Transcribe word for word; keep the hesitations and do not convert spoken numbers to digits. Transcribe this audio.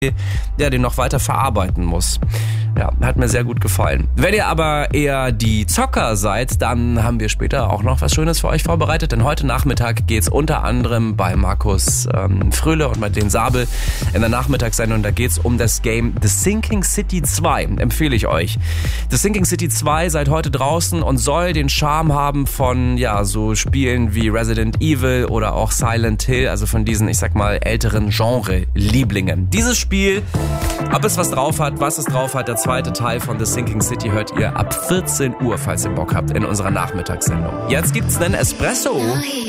der den noch weiter verarbeiten muss. Ja, hat mir sehr gut gefallen. Wenn ihr aber eher die Zocker seid, dann haben wir später auch noch was Schönes für euch vorbereitet, denn heute Nachmittag geht's unter anderem bei Markus ähm, Fröhle und Madeleine Sabel in der Nachmittagssendung, da geht's um das Game The Sinking City zwei, empfehle ich euch. The Sinking City zwei seit heute draußen und soll den Charme haben von, ja, so Spielen wie Resident Evil oder auch Silent Hill, also von diesen, ich sag mal, älteren Genre-Lieblingen. Dieses Spiel, ob es was drauf hat, was es drauf hat, der zweite Teil von The Sinking City hört ihr ab vierzehn Uhr, falls ihr Bock habt, in unserer Nachmittagssendung. Jetzt gibt's einen Espresso.